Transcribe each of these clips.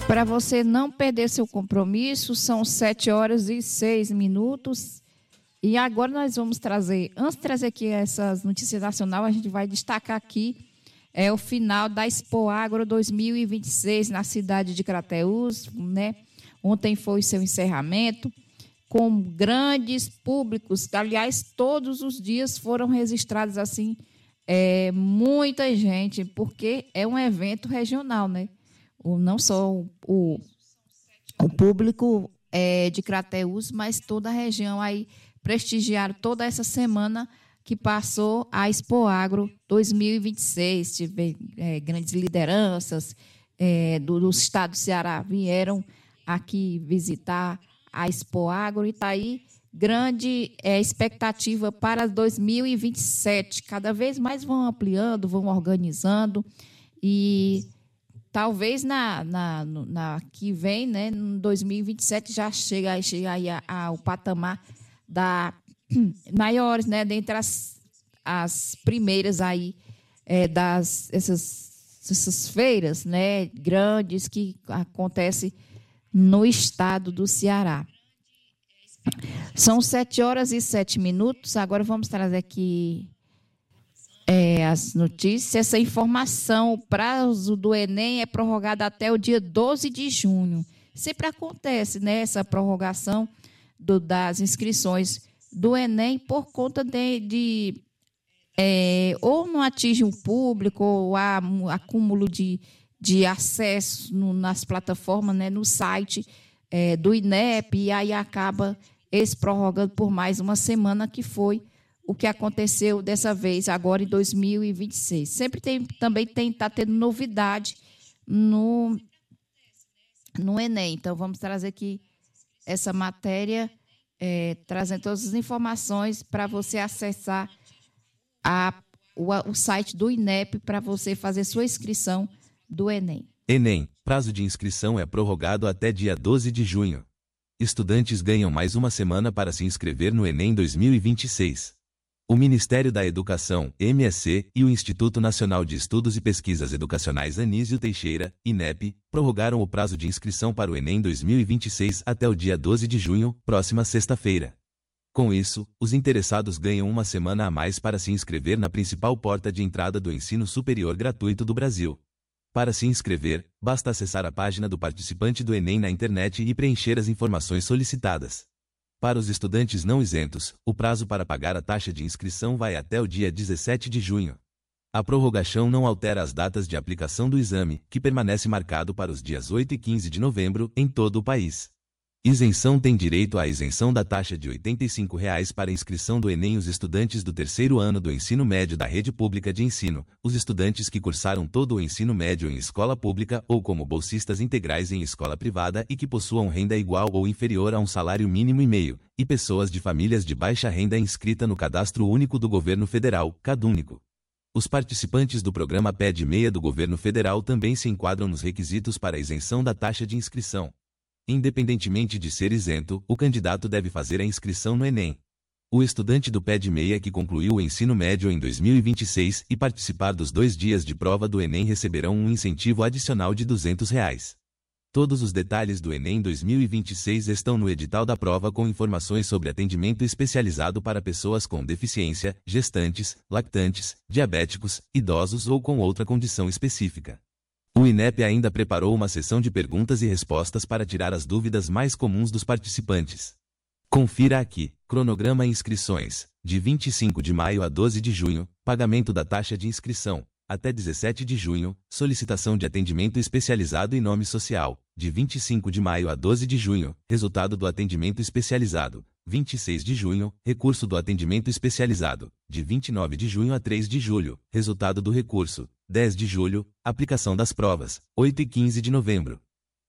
Para você não perder seu compromisso, são 7h06. E agora nós vamos trazer, antes de trazer aqui essas notícias nacionais, a gente vai destacar aqui o final da Expo Agro 2026 na cidade de Crateús, né? Ontem foi o seu encerramento, com grandes públicos. Aliás, todos os dias foram registrados assim, muita gente, porque é um evento regional, né? Não só o público de Crateús, mas toda a região aí prestigiaram toda essa semana que passou a Expo Agro 2026. Tive grandes lideranças do estado do Ceará vieram aqui visitar a Expo Agro e está aí grande expectativa para 2027. Cada vez mais vão ampliando, vão organizando e talvez na que vem, né, em 2027, já chega aí ao patamar da maiores, né, dentre as primeiras aí essas feiras, né, grandes que acontecem no estado do Ceará. São 7h07. Agora vamos trazer aqui as notícias. Essa informação, o prazo do Enem é prorrogado até o dia 12 de junho. Sempre acontece, né, essa prorrogação das inscrições do Enem por conta ou não atinge o público, ou há acúmulo de acesso nas plataformas, né, no site do INEP, e aí acaba prorrogando por mais uma semana, que foi o que aconteceu dessa vez, agora em 2026. Sempre também está tendo novidade no Enem. Então, vamos trazer aqui essa matéria, trazendo todas as informações para você acessar o site do INEP para você fazer sua inscrição do Enem. Enem, prazo de inscrição é prorrogado até dia 12 de junho. Estudantes ganham mais uma semana para se inscrever no Enem 2026. O Ministério da Educação, MSE, e o Instituto Nacional de Estudos e Pesquisas Educacionais Anísio Teixeira, INEP, prorrogaram o prazo de inscrição para o Enem 2026 até o dia 12 de junho, próxima sexta-feira. Com isso, os interessados ganham uma semana a mais para se inscrever na principal porta de entrada do ensino superior gratuito do Brasil. Para se inscrever, basta acessar a página do participante do Enem na internet e preencher as informações solicitadas. Para os estudantes não isentos, o prazo para pagar a taxa de inscrição vai até o dia 17 de junho. A prorrogação não altera as datas de aplicação do exame, que permanece marcado para os dias 8 e 15 de novembro, em todo o país. Isenção: tem direito à isenção da taxa de R$ 85 para inscrição do Enem os estudantes do terceiro ano do ensino médio da rede pública de ensino, os estudantes que cursaram todo o ensino médio em escola pública ou como bolsistas integrais em escola privada e que possuam renda igual ou inferior a um salário mínimo e meio, e pessoas de famílias de baixa renda inscrita no Cadastro Único do Governo Federal, CadÚnico. Os participantes do programa PED-6 do Governo Federal também se enquadram nos requisitos para a isenção da taxa de inscrição. Independentemente de ser isento, o candidato deve fazer a inscrição no Enem. O estudante do PED-6 que concluiu o ensino médio em 2026 e participar dos 2 dias de prova do Enem receberão um incentivo adicional de R$ 200. Todos os detalhes do Enem 2026 estão no edital da prova, com informações sobre atendimento especializado para pessoas com deficiência, gestantes, lactantes, diabéticos, idosos ou com outra condição específica. O INEP ainda preparou uma sessão de perguntas e respostas para tirar as dúvidas mais comuns dos participantes. Confira aqui: cronograma inscrições, de 25 de maio a 12 de junho, pagamento da taxa de inscrição, até 17 de junho, solicitação de atendimento especializado e nome social, de 25 de maio a 12 de junho, resultado do atendimento especializado, 26 de junho, recurso do atendimento especializado, de 29 de junho a 3 de julho, resultado do recurso, 10 de julho, aplicação das provas, 8 e 15 de novembro.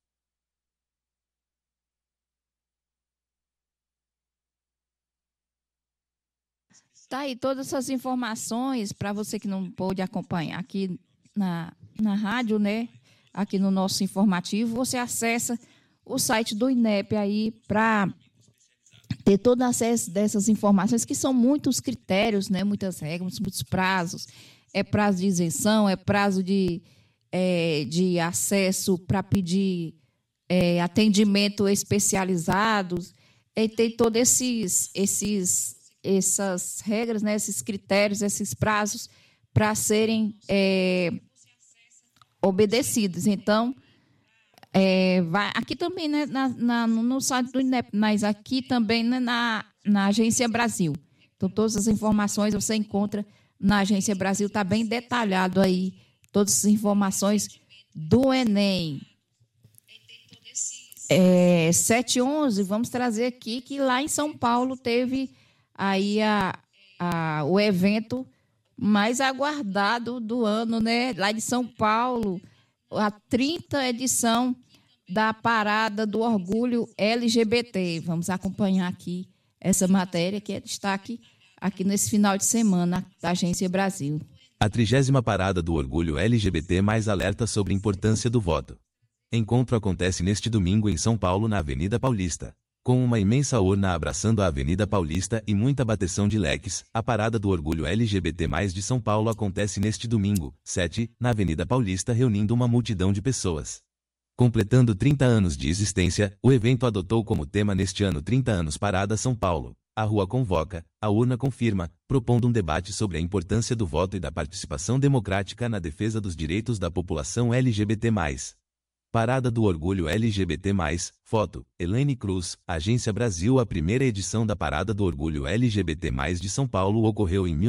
Tá aí todas essas informações para você que não pôde acompanhar aqui na rádio, né? Aqui no nosso informativo, você acessa o site do INEP aí para ter todo acesso dessas informações, que são muitos critérios, né? Muitas regras, muitos prazos. É prazo de isenção, é prazo de acesso para pedir atendimento especializados, e tem todas essas regras, né, esses critérios, esses prazos para serem obedecidos. Então, aqui também, né, no site do INEP, mas aqui também, né, na Agência Brasil. Então, todas as informações você encontra na Agência Brasil, está bem detalhado aí, todas as informações do Enem. 7h11, vamos trazer aqui que lá em São Paulo teve aí o evento mais aguardado do ano, né? Lá de São Paulo, a 30ª edição da Parada do Orgulho LGBT. Vamos acompanhar aqui essa matéria que é destaque aqui nesse final de semana da Agência Brasil. A 30ª Parada do Orgulho LGBT mais alerta sobre a importância do voto. Encontro acontece neste domingo em São Paulo, na Avenida Paulista. Com uma imensa urna abraçando a Avenida Paulista e muita bateção de leques, a Parada do Orgulho LGBT+ de São Paulo acontece neste domingo, 7, na Avenida Paulista, reunindo uma multidão de pessoas. Completando 30 anos de existência, o evento adotou como tema neste ano 30 anos Parada São Paulo. A rua convoca, a urna confirma, propondo um debate sobre a importância do voto e da participação democrática na defesa dos direitos da população LGBT+. Parada do Orgulho LGBT+, foto, Elaine Cruz, Agência Brasil. A primeira edição da Parada do Orgulho LGBT+, de São Paulo ocorreu em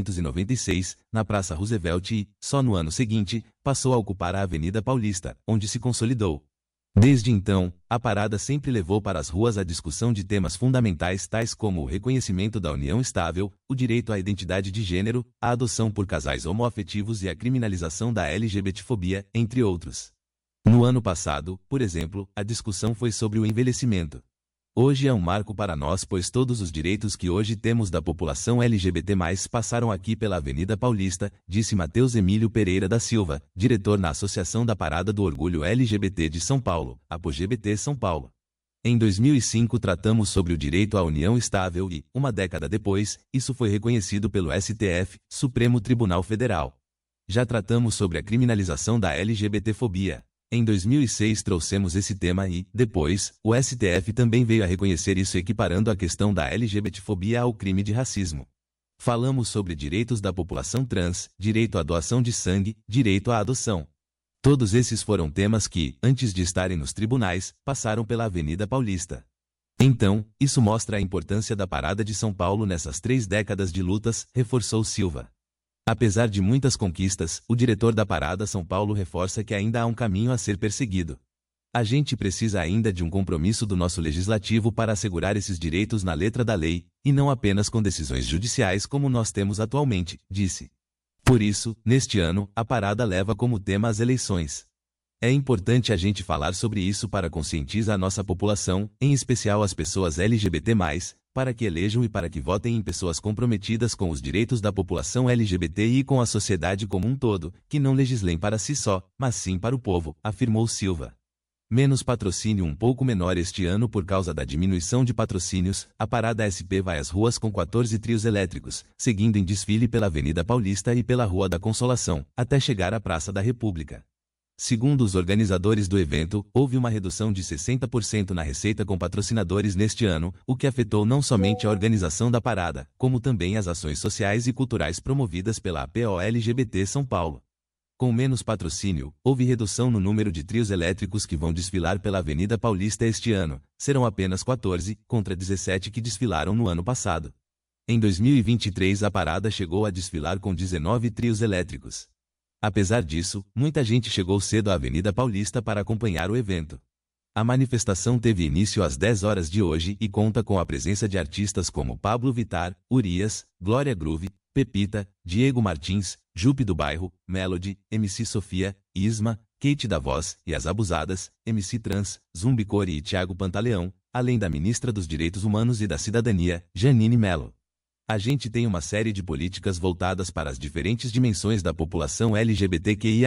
1996, na Praça Roosevelt e, só no ano seguinte, passou a ocupar a Avenida Paulista, onde se consolidou. Desde então, a parada sempre levou para as ruas a discussão de temas fundamentais tais como o reconhecimento da união estável, o direito à identidade de gênero, a adoção por casais homoafetivos e a criminalização da LGBTfobia, entre outros. No ano passado, por exemplo, a discussão foi sobre o envelhecimento. Hoje é um marco para nós, pois todos os direitos que hoje temos da população LGBT+, passaram aqui pela Avenida Paulista, disse Matheus Emílio Pereira da Silva, diretor na Associação da Parada do Orgulho LGBT de São Paulo, APOGBT São Paulo. Em 2005 tratamos sobre o direito à união estável e, uma década depois, isso foi reconhecido pelo STF, Supremo Tribunal Federal. Já tratamos sobre a criminalização da LGBTfobia. Em 2006 trouxemos esse tema e, depois, o STF também veio a reconhecer isso, equiparando a questão da LGBTfobia ao crime de racismo. Falamos sobre direitos da população trans, direito à doação de sangue, direito à adoção. Todos esses foram temas que, antes de estarem nos tribunais, passaram pela Avenida Paulista. Então, isso mostra a importância da Parada de São Paulo nessas 3 décadas de lutas, reforçou Silva. Apesar de muitas conquistas, o diretor da Parada São Paulo reforça que ainda há um caminho a ser perseguido. A gente precisa ainda de um compromisso do nosso legislativo para assegurar esses direitos na letra da lei, e não apenas com decisões judiciais como nós temos atualmente, disse. Por isso, neste ano, a Parada leva como tema as eleições. É importante a gente falar sobre isso para conscientizar a nossa população, em especial as pessoas LGBT+, para que elejam e para que votem em pessoas comprometidas com os direitos da população LGBT e com a sociedade como um todo, que não legislem para si só, mas sim para o povo, afirmou Silva. Menos patrocínio um pouco menor este ano por causa da diminuição de patrocínios, a Parada SP vai às ruas com 14 trios elétricos, seguindo em desfile pela Avenida Paulista e pela Rua da Consolação, até chegar à Praça da República. Segundo os organizadores do evento, houve uma redução de 60% na receita com patrocinadores neste ano, o que afetou não somente a organização da parada, como também as ações sociais e culturais promovidas pela APO-LGBT São Paulo. Com menos patrocínio, houve redução no número de trios elétricos que vão desfilar pela Avenida Paulista este ano, serão apenas 14, contra 17 que desfilaram no ano passado. Em 2023 a parada chegou a desfilar com 19 trios elétricos. Apesar disso, muita gente chegou cedo à Avenida Paulista para acompanhar o evento. A manifestação teve início às 10 horas de hoje e conta com a presença de artistas como Pablo Vittar, Urias, Glória Groove, Pepita, Diego Martins, Jupe do Bairro, Melody, MC Sofia, Isma, Kate da Voz e As Abusadas, MC Trans, Zumbi Core e Thiago Pantaleão, além da ministra dos Direitos Humanos e da Cidadania, Janine Mello. A gente tem uma série de políticas voltadas para as diferentes dimensões da população LGBTQIA+.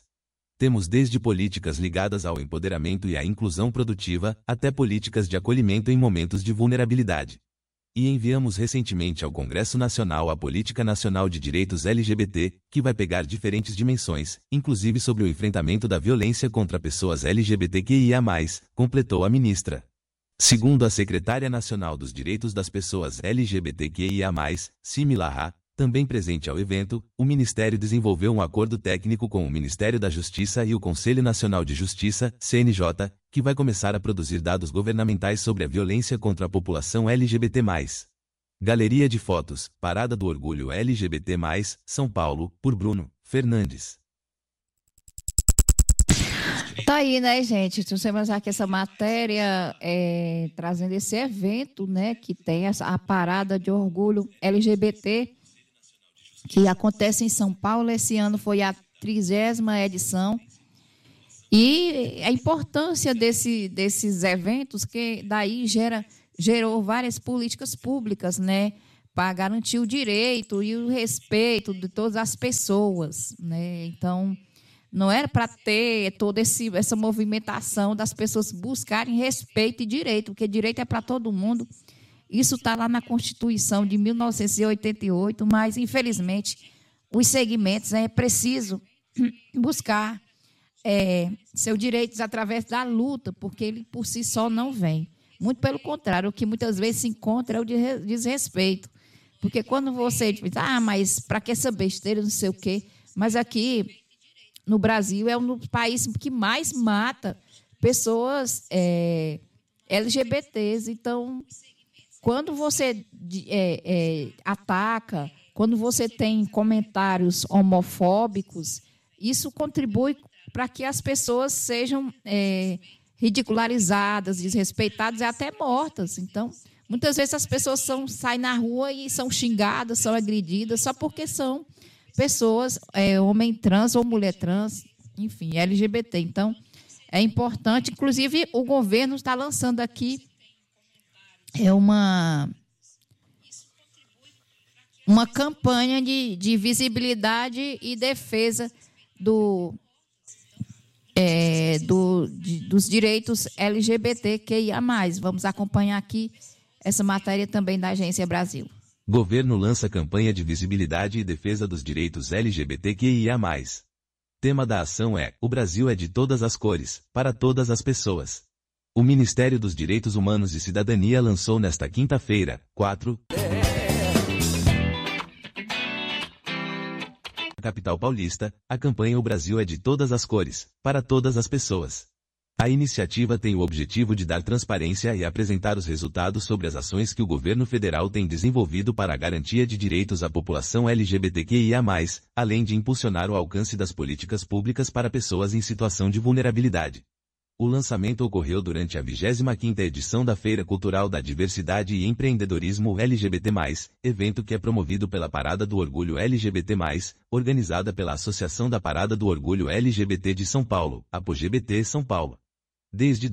Temos desde políticas ligadas ao empoderamento e à inclusão produtiva, até políticas de acolhimento em momentos de vulnerabilidade. E enviamos recentemente ao Congresso Nacional a Política Nacional de Direitos LGBT, que vai pegar diferentes dimensões, inclusive sobre o enfrentamento da violência contra pessoas LGBTQIA+, completou a ministra. Segundo a secretária nacional dos Direitos das Pessoas LGBTQIA+, Simi Lahá, também presente ao evento, o Ministério desenvolveu um acordo técnico com o Ministério da Justiça e o Conselho Nacional de Justiça, CNJ, que vai começar a produzir dados governamentais sobre a violência contra a população LGBT+. Galeria de fotos, Parada do Orgulho LGBT+, São Paulo, por Bruno Fernandes. Tá aí, né, gente? Trouxemos aqui essa matéria trazendo esse evento, né, que tem a Parada de Orgulho LGBT, que acontece em São Paulo. Esse ano foi a 30ª edição. E a importância desses eventos, que daí gerou várias políticas públicas, né, para garantir o direito e o respeito de todas as pessoas, né? Então, não era para ter toda essa movimentação das pessoas buscarem respeito e direito, porque direito é para todo mundo. Isso está lá na Constituição de 1988, mas, infelizmente, os segmentos é preciso buscar seus direitos através da luta, porque ele por si só não vem. Muito pelo contrário, o que muitas vezes se encontra é o desrespeito. Porque quando você diz, mas para que essa besteira, não sei o quê, mas aqui no Brasil é um dos países que mais mata pessoas LGBTs. Então, quando você ataca, quando você tem comentários homofóbicos, isso contribui para que as pessoas sejam ridicularizadas, desrespeitadas e até mortas. Então, muitas vezes as pessoas saem na rua e são xingadas, são agredidas, só porque são pessoas, homem trans ou mulher trans, enfim, LGBT. Então, é importante. Inclusive, o governo está lançando aqui uma campanha de visibilidade e defesa dos direitos LGBTQIA+. Vamos acompanhar aqui essa matéria também da Agência Brasil. Governo lança campanha de visibilidade e defesa dos direitos LGBTQIA+. Tema da ação é: o Brasil é de todas as cores, para todas as pessoas. O Ministério dos Direitos Humanos e Cidadania lançou nesta quinta-feira, 4, capital paulista, a campanha O Brasil é de todas as cores, para todas as pessoas. A iniciativa tem o objetivo de dar transparência e apresentar os resultados sobre as ações que o governo federal tem desenvolvido para a garantia de direitos à população LGBTQIA+, além de impulsionar o alcance das políticas públicas para pessoas em situação de vulnerabilidade. O lançamento ocorreu durante a 25ª edição da Feira Cultural da Diversidade e Empreendedorismo LGBT+, evento que é promovido pela Parada do Orgulho LGBT+, organizada pela Associação da Parada do Orgulho LGBT de São Paulo, APOGBT São Paulo. Desde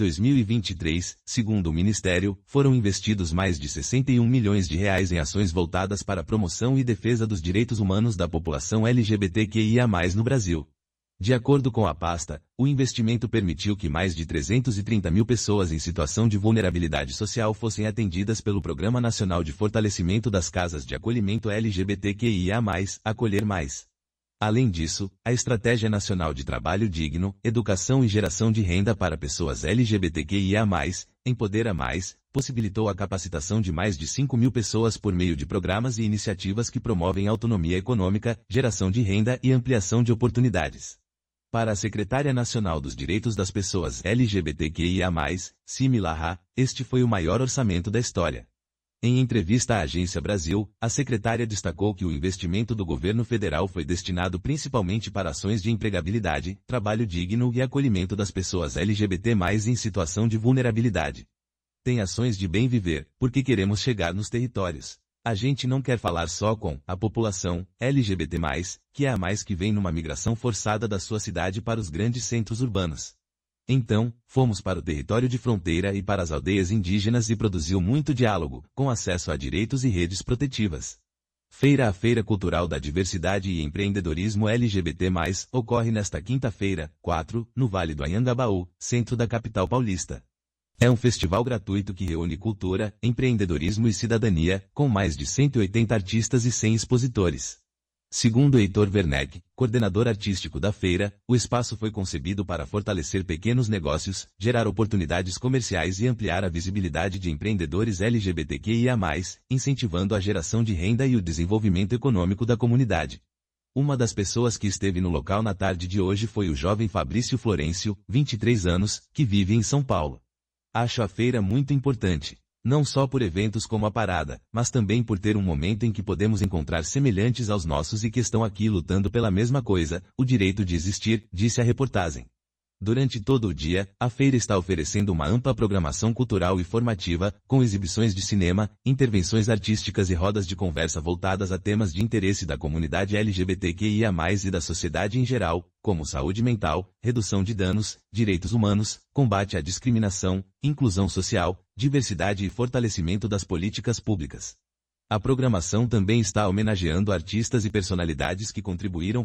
2023, segundo o Ministério, foram investidos mais de 61 milhões de reais em ações voltadas para a promoção e defesa dos direitos humanos da população LGBTQIA+, no Brasil. De acordo com a pasta, o investimento permitiu que mais de 330 mil pessoas em situação de vulnerabilidade social fossem atendidas pelo Programa Nacional de Fortalecimento das Casas de Acolhimento LGBTQIA+, Acolher Mais. Além disso, a Estratégia Nacional de Trabalho Digno, Educação e Geração de Renda para Pessoas LGBTQIA+, Empodera Mais, possibilitou a capacitação de mais de 5 mil pessoas por meio de programas e iniciativas que promovem autonomia econômica, geração de renda e ampliação de oportunidades. Para a Secretária Nacional dos Direitos das Pessoas LGBTQIA+, Simi Lahá, este foi o maior orçamento da história. Em entrevista à Agência Brasil, a secretária destacou que o investimento do governo federal foi destinado principalmente para ações de empregabilidade, trabalho digno e acolhimento das pessoas LGBT+, em situação de vulnerabilidade. Tem ações de bem viver, porque queremos chegar nos territórios. A gente não quer falar só com a população LGBT+, que é a mais que vem numa migração forçada da sua cidade para os grandes centros urbanos. Então, fomos para o território de fronteira e para as aldeias indígenas e produziu muito diálogo, com acesso a direitos e redes protetivas. A Feira Cultural da Diversidade e Empreendedorismo LGBT+, ocorre nesta quinta-feira, 4, no Vale do Anhangabaú, centro da capital paulista. É um festival gratuito que reúne cultura, empreendedorismo e cidadania, com mais de 180 artistas e 100 expositores. Segundo Heitor Werneck, coordenador artístico da feira, o espaço foi concebido para fortalecer pequenos negócios, gerar oportunidades comerciais e ampliar a visibilidade de empreendedores LGBTQIA+, incentivando a geração de renda e o desenvolvimento econômico da comunidade. Uma das pessoas que esteve no local na tarde de hoje foi o jovem Fabrício Florencio, 23 anos, que vive em São Paulo. Acho a feira muito importante. Não só por eventos como a parada, mas também por ter um momento em que podemos encontrar semelhantes aos nossos e que estão aqui lutando pela mesma coisa, o direito de existir, disse a reportagem. Durante todo o dia, a feira está oferecendo uma ampla programação cultural e formativa, com exibições de cinema, intervenções artísticas e rodas de conversa voltadas a temas de interesse da comunidade LGBTQIA+, e da sociedade em geral, como saúde mental, redução de danos, direitos humanos, combate à discriminação, inclusão social, diversidade e fortalecimento das políticas públicas. A programação também está homenageando artistas e personalidades que contribuíram